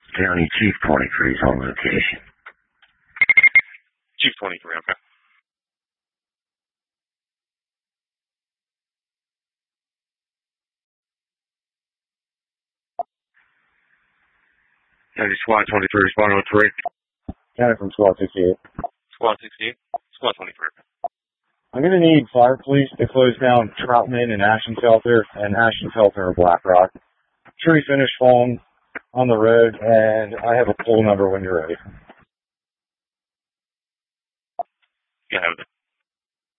County Chief 23 is on location. Chief 23, okay. County SWAT 23, respond on 3. County from Squad 68. Squad 68, Squad 23. I'm going to need fire police to close down Troutman and Ashenfelter or Black Rock. Tree finished falling on the road, and I have a poll number when you're ready. You have it.